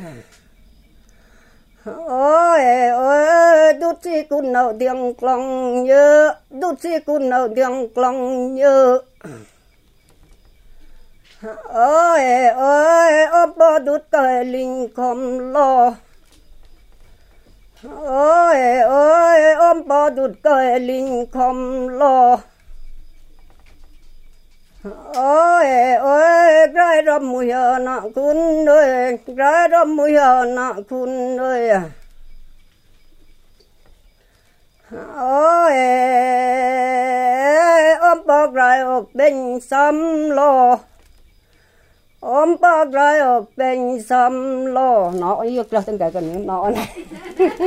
ôi ôi đút chi cún nấu tiếng clong nhớ đút chi cún nấu tiếng clong nhớ ôi ôi ôm bò đút cái linh không lo ôi ôi ôm bò đút cái linh không lo ôi ôi gái râm mùi hờ nạ cún ơi gái râm mùi hờ nạ cún ơi ôi ôm bò gái ốc bên xăm lo ôm bò gái ốc bên xăm lo nó yêu là từng cái này nó này